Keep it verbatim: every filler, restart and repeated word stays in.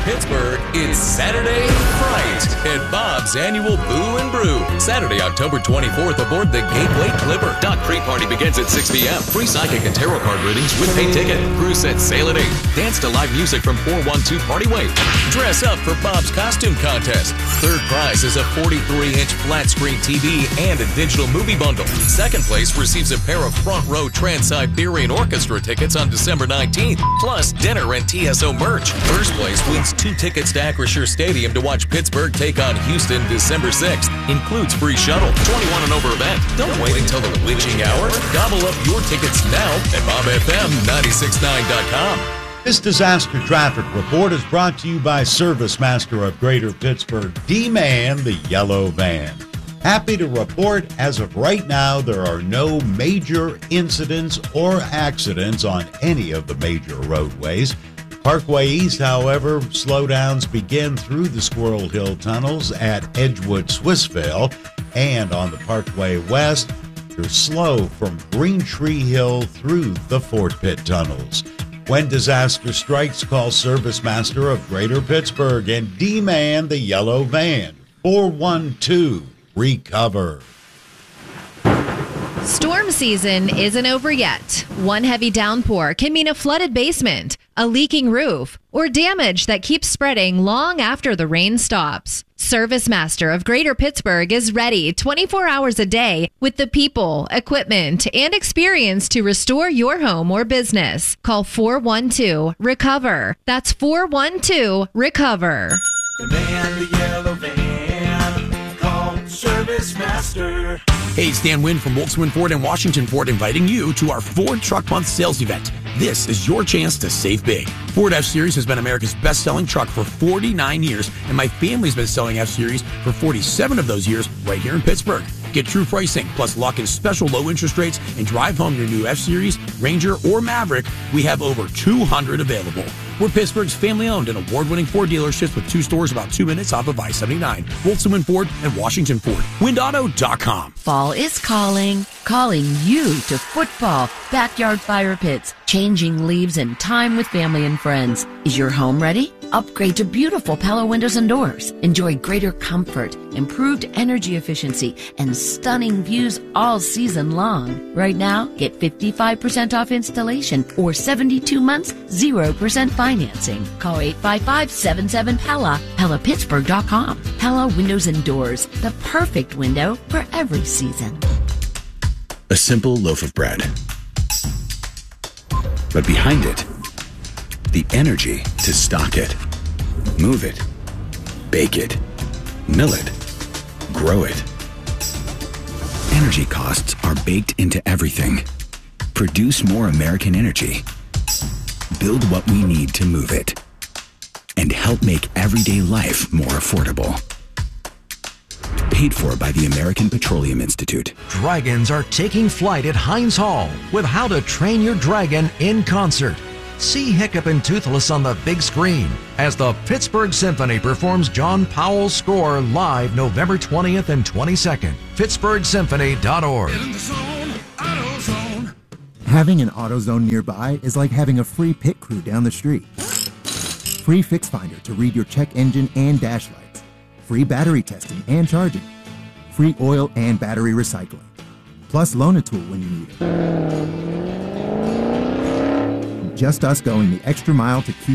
Pittsburgh, it's Saturday Fright at Bob's annual Boo and Brew. Saturday, October twenty-fourth aboard the Gateway Clipper. Dock pre-party begins at six p.m. Free psychic and tarot card readings with paid ticket. Cruise sets sail at eight. Dance to live music from four one two Party Wave. Dress up for Bob's costume contest. Third prize is a forty-three inch flat screen T V and a digital movie bundle. Second place receives a pair of front row Trans-Siberian Orchestra tickets on December nineteenth, plus dinner and T S O merch. First place wins two tickets to Acrisure Stadium to watch Pittsburgh take on Houston December sixth. Includes free shuttle. twenty-one and over event. Don't wait until the witching hour. Gobble up your tickets now at bob f m nine six nine dot com. This disaster traffic report is brought to you by Service Master of Greater Pittsburgh, D-Man, the yellow van. Happy to report, as of right now, there are no major incidents or accidents on any of the major roadways. Parkway East, however, slowdowns begin through the Squirrel Hill tunnels at Edgewood Swissvale, and on the Parkway West, you're slow from Green Tree Hill through the Fort Pitt tunnels. When disaster strikes, call Service Master of Greater Pittsburgh and D-Man the yellow van. four one two, recover. Storm season isn't over yet. One heavy downpour can mean a flooded basement, a leaking roof, or damage that keeps spreading long after the rain stops. Service Master of Greater Pittsburgh is ready twenty-four hours a day with the people, equipment, and experience to restore your home or business. Call four one two, recover. That's four one two, recover. The man, the yellow van, call Service Master. Hey, it's Dan Wynn from Volkswagen Ford and Washington Ford inviting you to our Ford Truck Month sales event. This is your chance to save big. Ford F-Series has been America's best-selling truck for forty-nine years, and my family's been selling F-Series for forty-seven of those years right here in Pittsburgh. Get true pricing, plus lock in special low interest rates and drive home your new F-Series, Ranger, or Maverick. We have over two hundred available. We're Pittsburgh's family-owned and award-winning Ford dealerships with two stores about two minutes off of I seventy-nine. Volkswagen Ford and Washington Ford. wind auto dot com. Fall is calling, calling you to football, backyard fire pits, changing leaves, and time with family and friends. Is your home ready? Upgrade to beautiful Pella windows and doors. Enjoy greater comfort, improved energy efficiency, and stunning views all season long. Right now, get fifty-five percent off installation or seventy-two months, zero percent financing. Call eight five five, seven seven, P E L L A, Pella Pittsburgh dot com. Pella Windows and Doors, the perfect window for every season. A simple loaf of bread. But behind it, the energy to stock it, move it, bake it, mill it, grow it. Energy costs are baked into everything. Produce more American energy. Build what we need to move it. And help make everyday life more affordable. Paid for by the American Petroleum Institute. Dragons are taking flight at Heinz Hall with How to Train Your Dragon in concert. See Hiccup and Toothless on the big screen as the Pittsburgh Symphony performs John Powell's score live November twentieth and twenty-second. Pittsburgh Symphony dot org. Having an AutoZone nearby is like having a free pit crew down the street. Free Fix Finder to read your check engine and dash lights. Free battery testing and charging. Free oil and battery recycling. Plus loan a tool when you need it. Just us going the extra mile to keep